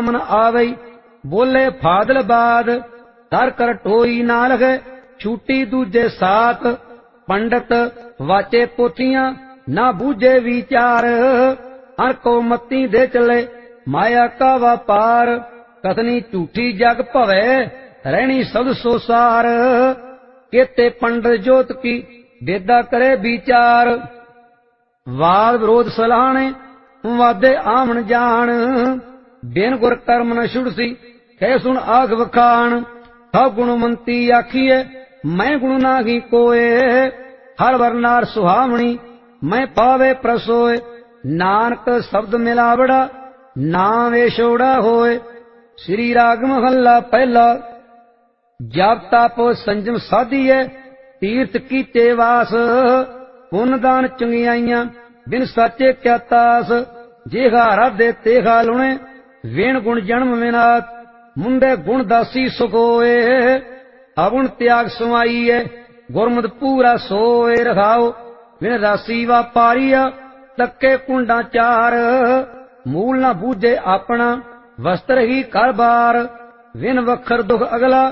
मन आवई, बोले फादल बाद, धर कर टोई ना लगे, छूटी दूजे साथ। पंडित वाचे पोथियां, ना बूझे विचार, अणको मती दे चले, माया का व्यापार। कथनी झूठी जग भवे, रहनी सब सोसार, केते पंडित जोत की, वेदा करे विचार। वाद विरोध सलाहने, वादे आमन जान, बिन गुर कर्म न छुड़सी, कह सुन आख वखान। सब गुणवंती आखिए, मैं गुण नाही कोय, हर वर नार सुहावनी, मैं पावे प्रसोय। नानक शब्द मिलावड़ा, नाम एशोड़ा होय। श्री राग महला पहला। जप तप संजम साधिए, तीर्थ कीते वास, पुन दान चंगियाइयां, बिन साचे क्या तास। जेहा राधे तेहा लुणे, वेण गुण जन्म विनात, मुंडे गुण दासी सुख होए। अगुण त्याग समाइए, गुरमत पूरा सोए रखाओ। बिन राशि वापारिया, तक्के कुंडा चार, मूल न बूझे अपना, वस्त्र ही कर बार। विन वखर दुख अगला,